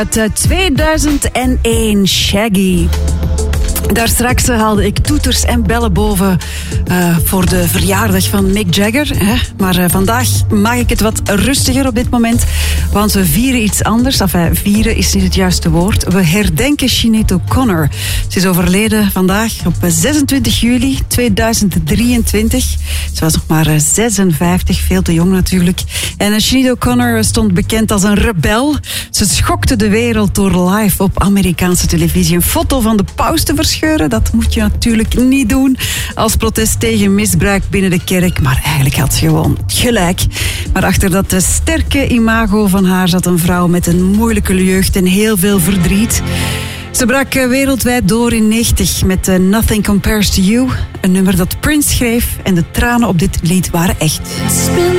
Uit 2001, Shaggy. Daar straks haalde ik toeters en bellen boven voor de verjaardag van Mick Jagger. Hè? Maar vandaag maak ik het wat rustiger op dit moment, want we vieren iets anders. Enfin, vieren is niet het juiste woord. We herdenken Sinéad O'Connor. Ze is overleden vandaag op 26 juli 2023. Ze was nog maar 56, veel te jong natuurlijk. En Sinéad O'Connor stond bekend als een rebel. Ze schokte de wereld door live op Amerikaanse televisie een foto van de paus te verscheuren. Dat moet je natuurlijk niet doen als protest tegen misbruik binnen de kerk. Maar eigenlijk had ze gewoon gelijk. Maar achter dat sterke imago van haar zat een vrouw met een moeilijke jeugd en heel veel verdriet. Ze brak wereldwijd door in 90 met Nothing Compares to You. Een nummer dat Prince schreef en de tranen op dit lied waren echt.